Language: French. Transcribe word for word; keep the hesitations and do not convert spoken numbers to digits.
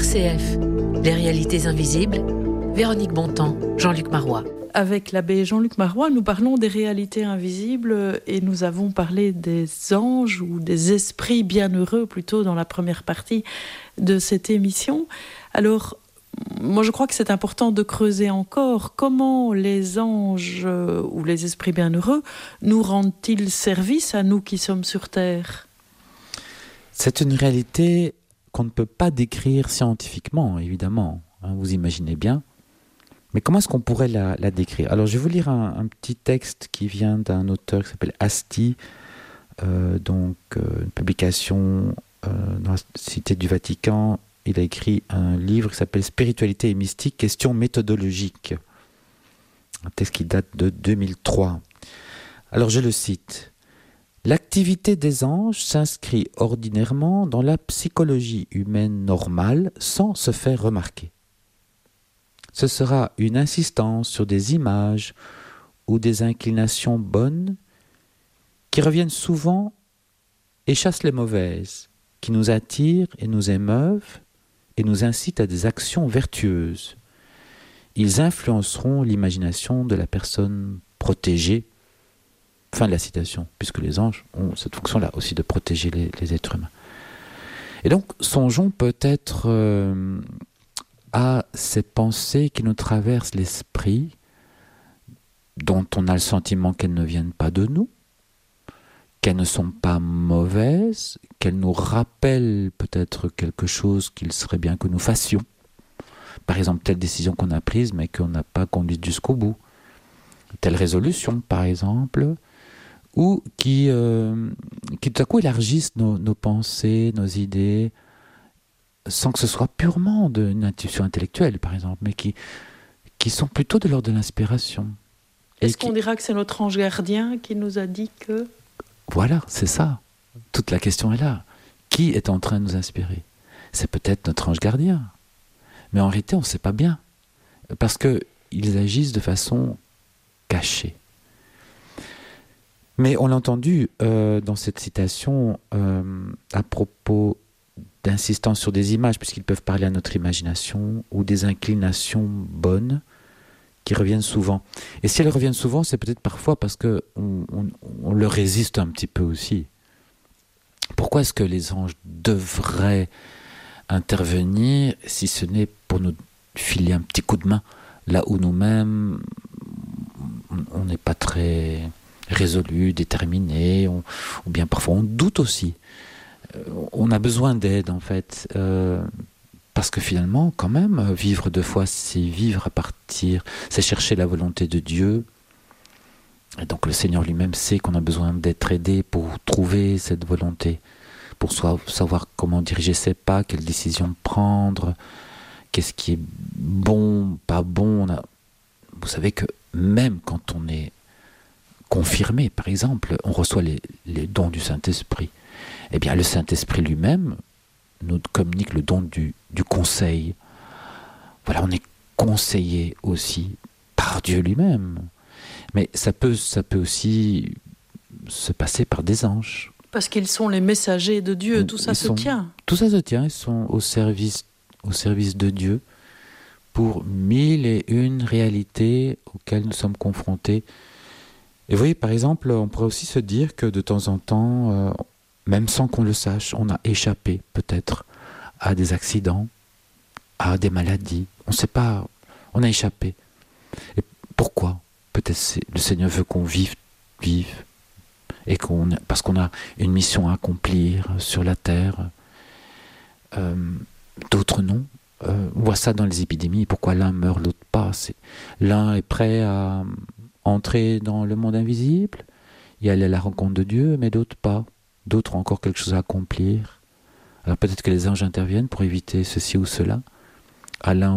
R C F, les réalités invisibles, Véronique Bontemps, Jean-Luc Marois. Avec l'abbé Jean-Luc Marois, nous parlons des réalités invisibles et nous avons parlé des anges ou des esprits bienheureux plutôt dans la première partie de cette émission. Alors, moi je crois que c'est important de creuser encore comment les anges euh, ou les esprits bienheureux nous rendent-ils service à nous qui sommes sur Terre ? C'est une réalité qu'on ne peut pas décrire scientifiquement, évidemment, hein, vous imaginez bien. Mais comment est-ce qu'on pourrait la, la décrire ? Alors, je vais vous lire un, un petit texte qui vient d'un auteur qui s'appelle Asti, euh, donc euh, une publication euh, dans la Cité du Vatican. Il a écrit un livre qui s'appelle « Spiritualité et mystique, questions méthodologiques ». Un texte qui date de deux mille trois. Alors, je le cite. « L'activité des anges s'inscrit ordinairement dans la psychologie humaine normale sans se faire remarquer. Ce sera une insistance sur des images ou des inclinations bonnes qui reviennent souvent et chassent les mauvaises, qui nous attirent et nous émeuvent et nous incitent à des actions vertueuses. Ils influenceront l'imagination de la personne protégée. » Fin de la citation, puisque les anges ont cette fonction-là aussi de protéger les, les êtres humains. Et donc, songeons peut-être euh, à ces pensées qui nous traversent l'esprit, dont on a le sentiment qu'elles ne viennent pas de nous, qu'elles ne sont pas mauvaises, qu'elles nous rappellent peut-être quelque chose qu'il serait bien que nous fassions. Par exemple, telle décision qu'on a prise, mais qu'on n'a pas conduite jusqu'au bout. Telle résolution, par exemple, ou qui, euh, qui tout à coup élargissent nos, nos pensées, nos idées, sans que ce soit purement d'une intuition intellectuelle, par exemple, mais qui, qui sont plutôt de l'ordre de l'inspiration. Est-ce qui... qu'on dira que c'est notre ange gardien qui nous a dit que... Voilà, c'est ça. Toute la question est là. Qui est en train de nous inspirer ? C'est peut-être notre ange gardien. Mais en réalité, on ne sait pas bien. Parce qu'ils agissent de façon cachée. Mais on l'a entendu euh, dans cette citation euh, à propos d'insistance sur des images, puisqu'ils peuvent parler à notre imagination, ou des inclinations bonnes qui reviennent souvent. Et si elles reviennent souvent, c'est peut-être parfois parce qu'on on, on leur résiste un petit peu aussi. Pourquoi est-ce que les anges devraient intervenir si ce n'est pour nous filer un petit coup de main, là où nous-mêmes, on n'est pas très résolu, déterminé, on, ou bien parfois on doute aussi. Euh, on a besoin d'aide en fait, euh, parce que finalement, quand même, vivre de foi, c'est vivre à partir, c'est chercher la volonté de Dieu. Et donc le Seigneur lui-même sait qu'on a besoin d'être aidé pour trouver cette volonté, pour so- savoir comment diriger ses pas, quelles décisions prendre, qu'est-ce qui est bon, pas bon. On a... Vous savez que même quand on est confirmé, par exemple, on reçoit les, les dons du Saint-Esprit. Eh bien, le Saint-Esprit lui-même nous communique le don du, du conseil. Voilà, on est conseillé aussi par Dieu lui-même. Mais ça peut, ça peut aussi se passer par des anges. Parce qu'ils sont les messagers de Dieu, tout ça ils se sont, tient. Tout ça se tient, ils sont au service, au service de Dieu pour mille et une réalités auxquelles nous sommes confrontés. Et vous voyez, par exemple, on pourrait aussi se dire que de temps en temps, euh, même sans qu'on le sache, on a échappé peut-être à des accidents, à des maladies. On ne sait pas, on a échappé. Et pourquoi ? Peut-être c'est, le Seigneur veut qu'on vive, vive, et qu'on, parce qu'on a une mission à accomplir sur la terre. Euh, d'autres non. Euh, on voit ça dans les épidémies. Pourquoi l'un meurt, l'autre pas ? C'est, l'un est prêt à entrer dans le monde invisible, y aller à la rencontre de Dieu, mais d'autres pas. D'autres ont encore quelque chose à accomplir. Alors peut-être que les anges interviennent pour éviter ceci ou cela. À l'un